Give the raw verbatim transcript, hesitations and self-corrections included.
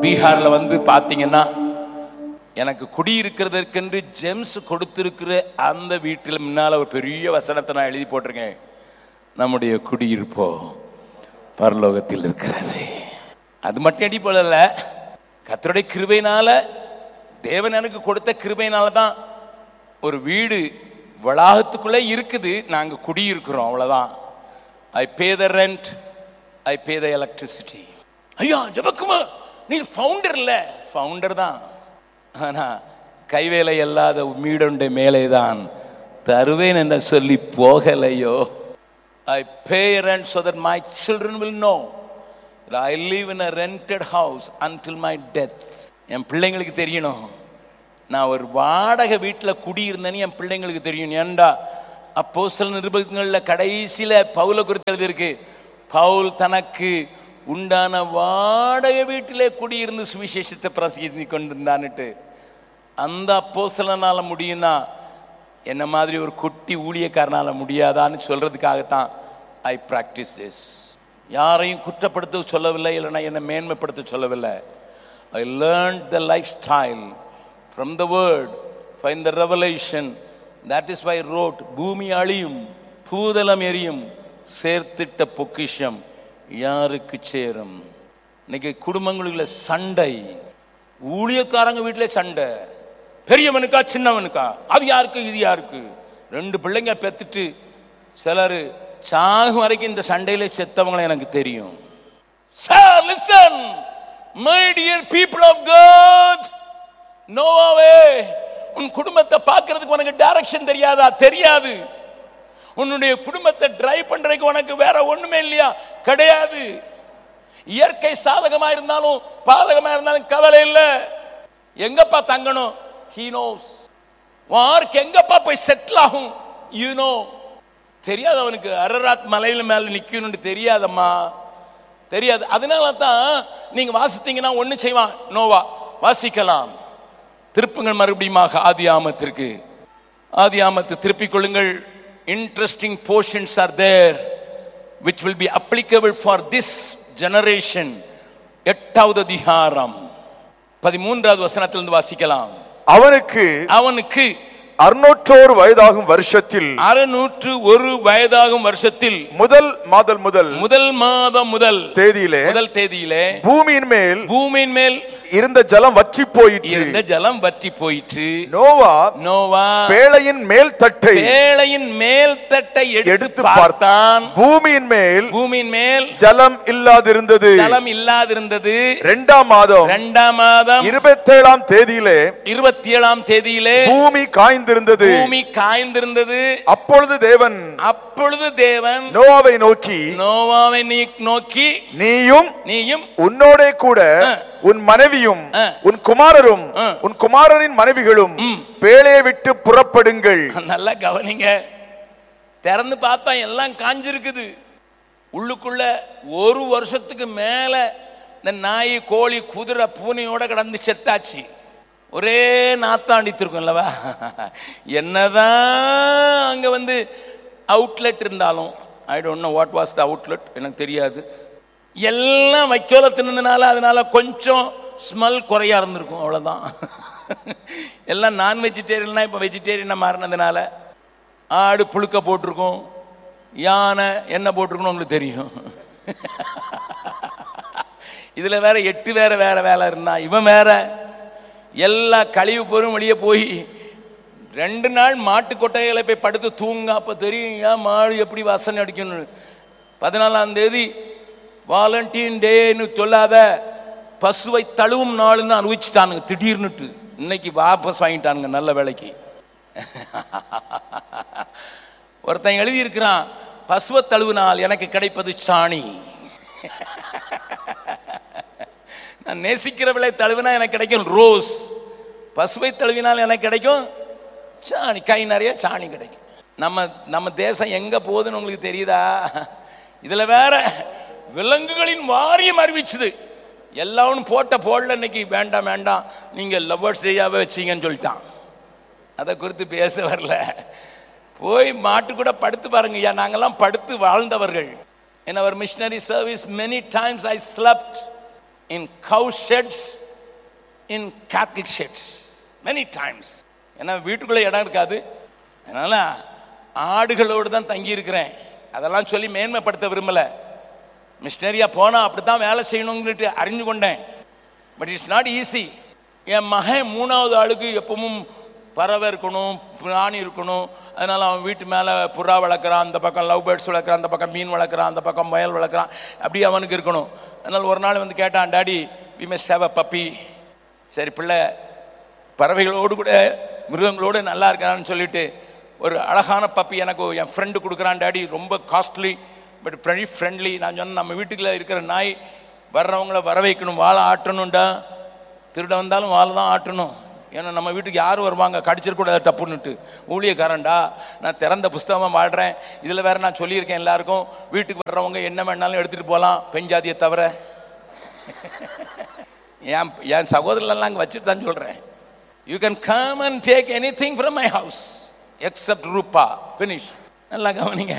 பீகார்ல வந்து பாத்தீங்கன்னா எனக்கு குடியிருக்கிறதற்கென்று ஜெம்ஸ் கொடுத்திருக்கிற அந்த வீட்டில் முன்னால ஒரு பெரிய வசனத்தை நான் எழுதி போட்டிருக்கேன். நம்முடைய குடியிருப்போ பரலோகத்தில் இருக்கிறது. அது மட்டும் அடி போல, கர்த்தருடைய கிருபையினால, தேவன் எனக்கு கொடுத்த கிருபையினால தான் ஒரு வீடு வளாகத்துக்குள்ளே இருக்குது, நாங்கள் குடியிருக்கிறோம், அவ்வளோதான். ஐ பே த ரெண்ட், ஐ பே த எலக்ட்ரிசிட்டி. ஐயா ஜபக்குமா, நீ ஃபவுண்டர் இல்லை? ஃபவுண்டர் தான், ஆனால் கைவேலை இல்லாத மீடுண்ட மேலே தான் தருவேன் என்று சொல்லி போகலையோ. I pay rent so that my children will know that I live in a rented house until my death. என் பிள்ளைங்களுக்கு தெரியணும் நான் ஒரு வாடகை வீட்டில் குடியிருந்தேன்னு என் பிள்ளைங்களுக்கு தெரியும். ஏண்டா அப்போஸ்தலர் நிருபங்களில் கடைசியில் பவுலை குறித்து எழுதியிருக்கு, பவுல் தனக்கு உண்டான வாடகை வீட்டிலே குடியிருந்து சுவிசேஷத்தை பிரசங்கி கொண்டிருந்தான்னுட்டு. அந்த அப்போஸ்தலனால முடியும்னா என்ன மாதிரி ஒரு குட்டி ஊழியக்காரனால முடியாதான்னு சொல்றதுக்காகத்தான் ஐ பிராக்டிஸ் திஸ். யாரையும் குற்றப்படுத்த சொல்லவில்லை, இல்லைன்னா என்னை மேன்மைப்படுத்த சொல்லவில்லை. ஐ learnt the life style from the word, find the revelation. That is why road, பூமி அழியும் பூதலம் எரியும், சேர்த்திட்ட பொக்கிஷம் யாருக்கு சேரும். இன்னைக்கு குடும்பங்களுக்குள்ள சண்டை, ஊழியக்காரங்க வீட்டிலே சண்டை, பெரியவனுக்கா சின்னவனுக்கா, அது யாருக்கு இது யாருக்கு. ரெண்டு பிள்ளைங்க பெத்துட்டு சிலர் சாகும் வரைக்கும் இந்த சண்டையில செத்தவங்களை எனக்கு தெரியும். Sir, listen, my dear people of God, நோவாவே, உன் குடும்பத்தை பார்க்கிறதுக்கு உனக்கு டைரக்ஷன் தெரியாதா? தெரியாது. உன்னுடைய குடும்பத்தை டிரைவ் பண்றதுக்கு உனக்கு வேற ஒண்ணுமே இல்லையா? கிடையாது. இயற்கை சாதகமா இருந்தாலும் பாதகமா இருந்தாலும் கவலை இல்லை. எங்கப்பா தங்கணும்? He knows. வார்க்கு எங்கப்பா போய் செட்டில் ஆகும்? You know. தெரியாது அவனுக்கு. அரராத் மலையில மேல நிக்கணும்னு தெரியாதம்மா, தெரியாது. அதனால தான் நீங்க வாசித்தீங்கன்னா ஒண்ணு செய்வான் நோவா. வாசிக்கலாம், திருப்புங்கள் மறுபடியும் ஆதி ஆமத்திற்கு. ஆதி ஆமத்து திருப்பிக் கொள்ளுங்கள். Interesting portions R there which will be applicable for this generation. எட்டாவது அதிகாரம் பதிமூன்றாவது வசனத்திலிருந்து வாசிக்கலாம். அவனுக்கு அவனுக்கு அறுநூற்றோரு வயதாகும் வருஷத்தில் அறுநூற்று ஒரு வயதாகும் வருஷத்தில் முதல் மாதம் முதல் முதல் மாதம் முதல் தேதியிலே முதல் தேதியிலே பூமியின் மேல் பூமியின் மேல் இருந்த ஜலம் வற்றி போயிற்று. இருந்த ஜலம் வற்றி போயிற்று. நோவா நோவா பேழையின் மேல் தட்டை பேழையின் மேல் தட்டை எடுத்து பார்த்தான். பூமியின் மேல் பூமியின் மேல் ஜலம் இல்லாதிருந்தது. ஜலம் இல்லாதிருந்தது. இரண்டாம் மாதம் இரண்டாம் மாதம் இருபத்தி ஏழாம் தேதியிலே இருபத்தி ஏழாம் தேதியிலே பூமி காய்ந்திருந்தது. பூமி காய்ந்திருந்தது. அப்பொழுது தேவன் அப்பொழுது தேவன் நோவாவை நோக்கி நோவாவை நோக்கி நீயும் நீயும் உன்னோட கூட உன் மனைவியும் உன் குமாரரும் உன் குமாரரின் மனைவிகளும் பேழையை விட்டு புறப்படுங்கள். நல்லா கவனிங்க. திறந்து பார்த்தா எல்லாம் காஞ்சிருக்குது. உள்ளுக்குள்ள ஒரு வருஷத்துக்கு மேல இந்த நாய் கோழி குதிரை பூனையோட கடந்து செத்தாச்சு. ஒரே நாத்தாண்டித்திருக்கும் அல்லவா. என்னதான் அங்க வந்து அவுட்லெட் இருந்தாலும், I don't know what was the outlet, எனக்கு தெரியாது. எல்லாம் வைக்கோல தின்னதுனால அதனால கொஞ்சம் ஸ்மெல் குறையா இருந்திருக்கும், அவ்வளோதான். எல்லாம் நான் வெஜிடேரியன்னா இப்போ வெஜிடேரியனாக மாறினதுனால ஆடு புழுக்க போட்டிருக்கோம், யானை என்ன போட்டிருக்கணும் உங்களுக்கு தெரியும். இதில் வேற எட்டு வேற வேற வேலை இருந்தா இவன் வேற எல்லா கழிவு பொருளும் வெளியே போய் ரெண்டு நாள் மாட்டு கொட்டைகளை போய் படுத்து தூங்க. அப்போ தெரியும் ஏன் மாடு எப்படி வாசனை அடிக்கணும். பதினாலாம் தேதி வாலண்டியன் டேன்னு சொல்லாத பசுவை தழுவும் நாள்னு அனுபவிச்சுட்டானுங்க திடீர்னுட்டு. இன்னைக்கு வாபஸ் வாங்கிட்டானுங்க நல்ல வேலைக்கு. ஒருத்தன் எழுதியிருக்கிறான், பசுவை தழுவினால் எனக்கு கிடைப்பது சாணி. நான் நேசிக்கிறவளை தழுவினா எனக்கு கிடைக்கும் ரோஸ், பசுவை தழுவினால் எனக்கு கிடைக்கும் சாணி. கை நிறைய சாணி கிடைக்கும். நம்ம நம்ம தேசம் எங்க போகுதுன்னு உங்களுக்கு தெரியுதா? இதுல வேற விலங்குகளின் வாரியம் அறிவிச்சுது. எல்லாம் போட்ட போடல, இன்னைக்கு வேண்டாம் வேண்டாம் நீங்க லவ்வர்ஸ் டேயாவே வச்சீங்கன்னு சொல்லிட்டான். அதை குறித்து பேச வரல. போய் மாட்டு கூட படுத்து பாருங்க. ஐயா, நாங்கெல்லாம் படுத்து வாழ்ந்தவர்கள். In our missionary service many times I slept. in cow sheds, in cattle sheds, many times. ஏன்னா வீட்டுக்குள்ளே இடம் இருக்காது, அதனால ஆடுகளோடு தான் தங்கி இருக்கிறேன். அதெல்லாம் சொல்லி மேன்மைப்படுத்த விரும்பலை. மிஷினரியா போனால் அப்படி தான் வேலை செய்யணுங்கிட்டு அறிஞ்சு கொண்டேன். But it's not easy. என் மகன் மூணாவது ஆளுக்கு எப்பவும் பறவை இருக்கணும், பிராணி இருக்கணும். அதனால் அவன் வீட்டு மேலே புறா வளர்க்குறான், அந்த பக்கம் லவ் பேர்ட்ஸ் வளர்க்குறான், அந்த பக்கம் மீன் வளர்க்குறான், அந்த பக்கம் முயல் வளர்க்குறான். அப்படி அவனுக்கு இருக்கணும். அதனால் ஒரு நாள் வந்து கேட்டான், daddy we must have a puppy. சரி, பிள்ளை பறவைகளோடு கூட மிருகங்களோடு நல்லா இருக்கான்னு சொல்லிட்டு ஒரு அழகான பப்பி எனக்கு என் ஃப்ரெண்டு கொடுக்குறான். டாடி ரொம்ப காஸ்ட்லி பட் வெரி ஃப்ரெண்ட்லி. நான் சொன்னேன், நம்ம வீட்டுக்குள்ளே இருக்கிற நாய் வர்றவங்கள வர வைக்கணும், வாழை ஆட்டணும்டா. திருட வந்தாலும் வாழை தான் ஆட்டணும். ஏன்னா நம்ம வீட்டுக்கு யாரும் வருவாங்க, கடிச்சிடக்கூடாது டப்புன்னுட்டு. ஊழியக்காரன்டா, நான் திறந்த புஸ்தகமாக வாழ்கிறேன். இதில் வேறு நான் சொல்லியிருக்கேன் எல்லாருக்கும், வீட்டுக்கு வர்றவங்க என்ன வேணாலும் எடுத்துகிட்டு போகலாம், பெஞ்சாதியை தவிர. என் என் சகோதரர்லாம் அங்கே வச்சுட்டு தான் சொல்கிறேன், you can come and take any thing from my house accept ரூபா. ஃபினிஷ். நல்லா கவனிங்க.